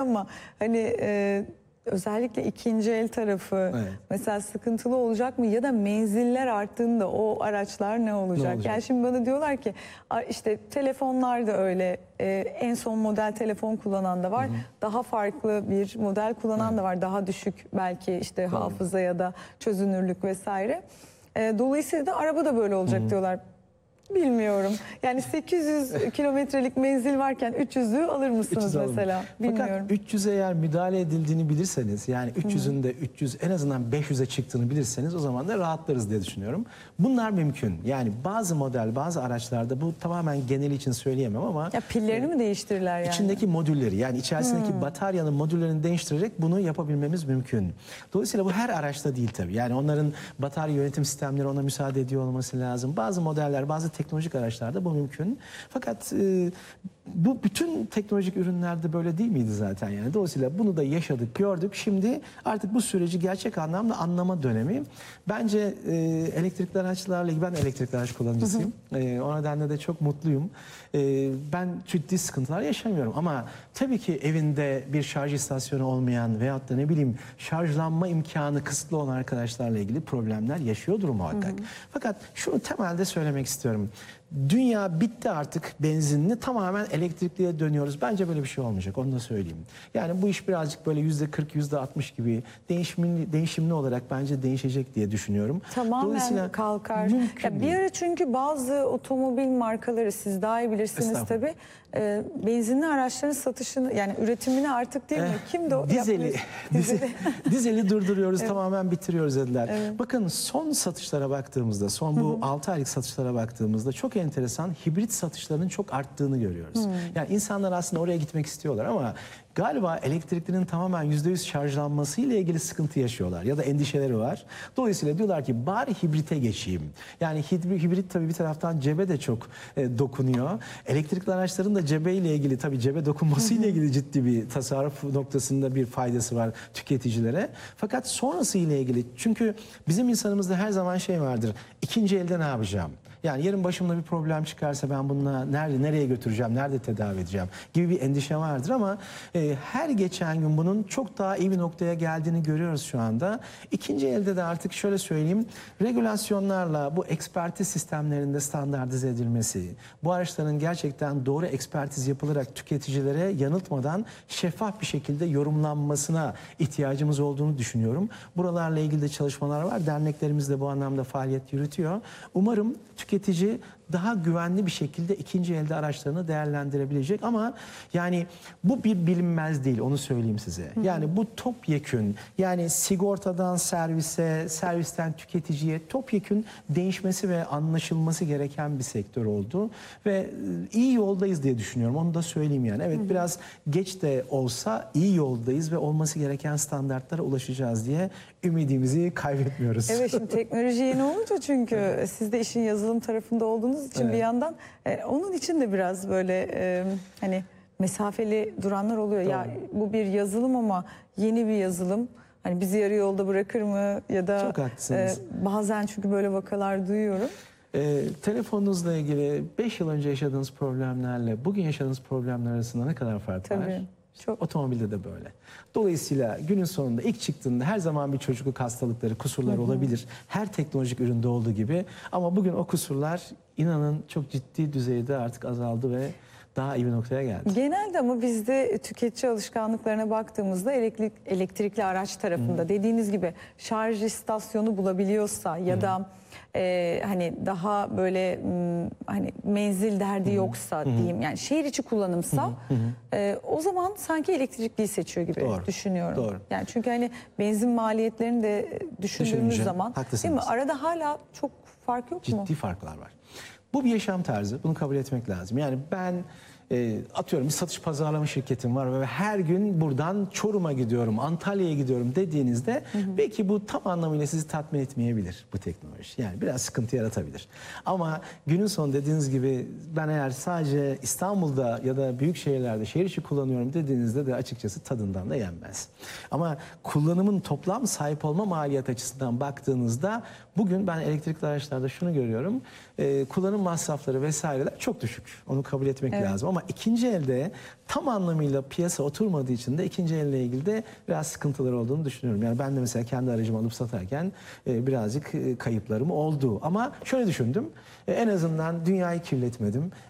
ama hani özellikle ikinci el tarafı mesela sıkıntılı olacak mı? Ya da menziller arttığında o araçlar ne olacak? Yani şimdi bana diyorlar ki işte telefonlar da öyle, en son model telefon kullanan da var. Daha farklı bir model kullanan da var. Daha düşük belki işte hafıza ya da çözünürlük vesaire. Dolayısıyla da araba da böyle olacak diyorlar. Bilmiyorum. Yani 800 kilometrelik menzil varken 300'ü alır mısınız mesela? Bilmiyorum. Fakat 300 eğer müdahale edildiğini bilirseniz, yani 300'ün de 300 en azından 500'e çıktığını bilirseniz o zaman da rahatlarız diye düşünüyorum. Bunlar mümkün. Yani bazı model, bazı araçlarda, bu tamamen genel için söyleyemem ama ya pillerini mi değiştirirler yani? İçindeki modülleri, yani içerisindeki bataryanın modüllerini değiştirerek bunu yapabilmemiz mümkün. Dolayısıyla bu her araçta değil tabii. Yani onların batarya yönetim sistemleri ona müsaade ediyor olması lazım. Bazı modeller, bazı teknolojik araçlarda bu mümkün. Fakat bu bütün teknolojik ürünlerde böyle değil miydi zaten yani? Dolayısıyla bunu da yaşadık, gördük. Şimdi artık bu süreci gerçek anlamda anlama dönemi. Bence elektrikli araçlarla ilgili, ben elektrikli araç kullanıcısıyım. O nedenle de çok mutluyum. Ben ciddi sıkıntılar yaşamıyorum ama tabii ki evinde bir şarj istasyonu olmayan veyahut da ne bileyim şarjlanma imkanı kısıtlı olan arkadaşlarla ilgili problemler yaşıyordur muhakkak. Fakat şunu temelde söylemek istiyorum. Dünya bitti artık, benzinli, tamamen elektrikliye dönüyoruz. Bence böyle bir şey olmayacak, onu da söyleyeyim. Yani bu iş birazcık böyle %40, %60 gibi değişimli olarak bence değişecek diye düşünüyorum. Tamamen kalkar. Ya bir ara çünkü bazı otomobil markaları, siz daha iyi bilirsiniz tabii, benzinli araçların satışını, yani üretimini artık değil mi? Kimdi o? Dizeli durduruyoruz, tamamen bitiriyoruz dediler. Bakın son satışlara baktığımızda, son bu 6 aylık satışlara baktığımızda çok enteresan, hibrit satışlarının çok arttığını görüyoruz. Yani insanlar aslında oraya gitmek istiyorlar ama galiba elektriklinin tamamen %100 şarjlanması ile ilgili sıkıntı yaşıyorlar ya da endişeleri var. Dolayısıyla diyorlar ki bari hibrite geçeyim. Yani hibrit tabii bir taraftan cebe de çok dokunuyor. Elektrikli araçların da cebe ile ilgili, tabii cebe dokunması ile ilgili ciddi bir tasarruf noktasında bir faydası var tüketicilere. Fakat sonrası ile ilgili, çünkü bizim insanımızda her zaman şey vardır. İkinci elde ne yapacağım? Yani yarın başımda bir problem çıkarsa ben bununla nereye götüreceğim, nerede tedavi edeceğim gibi bir endişe vardır ama her geçen gün bunun çok daha iyi bir noktaya geldiğini görüyoruz şu anda. İkinci elde de artık şöyle söyleyeyim, regülasyonlarla bu ekspertiz sistemlerinde standartize edilmesi, bu araçların gerçekten doğru ekspertiz yapılarak tüketicilere yanıltmadan şeffaf bir şekilde yorumlanmasına ihtiyacımız olduğunu düşünüyorum. Buralarla ilgili de çalışmalar var. Derneklerimiz de bu anlamda faaliyet yürütüyor. Umarım tüketici daha güvenli bir şekilde ikinci elde araçlarını değerlendirebilecek ama yani bu bir bilinmez değil, onu söyleyeyim size. Yani bu topyekün, yani sigortadan servise, servisten tüketiciye topyekün değişmesi ve anlaşılması gereken bir sektör oldu ve iyi yoldayız diye düşünüyorum, onu da söyleyeyim yani. Evet, biraz geç de olsa iyi yoldayız ve olması gereken standartlara ulaşacağız diye ümidimizi kaybetmiyoruz. Evet, şimdi teknoloji yeni olunca, çünkü siz de işin yazılım tarafında olduğunuz için bir yandan onun için de biraz böyle hani mesafeli duranlar oluyor. Ya bu bir yazılım ama yeni bir yazılım. Hani bizi yarı yolda bırakır mı ya da çok haklısınız. Bazen çünkü böyle vakalar duyuyorum. Telefonunuzla ilgili 5 yıl önce yaşadığınız problemlerle bugün yaşadığınız problemler arasında ne kadar fark var? Çok. Otomobilde de böyle. Dolayısıyla günün sonunda ilk çıktığında her zaman bir çocukluk hastalıkları, kusurlar olabilir. Her teknolojik üründe olduğu gibi. Ama bugün o kusurlar inanın çok ciddi düzeyde artık azaldı ve daha iyi bir noktaya geldi. Genelde ama bizde tüketici alışkanlıklarına baktığımızda elektrikli araç tarafında dediğiniz gibi şarj istasyonu bulabiliyorsa ya da hani daha böyle hani menzil derdi yoksa diyeyim, yani şehir içi kullanımsa o zaman sanki elektrikliyi seçiyor gibi düşünüyorum. Doğru. Yani çünkü hani benzin maliyetlerini de düşündüğümüz zaman değil mi? Arada hala çok fark yok mu? Ciddi farklar var. Bu bir yaşam tarzı. Bunu kabul etmek lazım. Yani ben atıyorum bir satış pazarlama şirketim var ve her gün buradan Çorum'a gidiyorum, Antalya'ya gidiyorum dediğinizde belki bu tam anlamıyla sizi tatmin etmeyebilir bu teknoloji. Yani biraz sıkıntı yaratabilir. Ama günün sonu dediğiniz gibi ben eğer sadece İstanbul'da ya da büyük şehirlerde şehir içi kullanıyorum dediğinizde de açıkçası tadından da yenmez. Ama kullanımın toplam sahip olma maliyet açısından baktığınızda bugün ben elektrikli araçlarda şunu görüyorum. Kullanım masrafları vesaireler çok düşük. Onu kabul etmek lazım ama Ama ikinci elde tam anlamıyla piyasa oturmadığı için de ikinci elle ilgili de biraz sıkıntılar olduğunu düşünüyorum. Yani ben de mesela kendi aracımı alıp satarken birazcık kayıplarım oldu. Ama şöyle düşündüm. En azından dünyayı kirletmedim.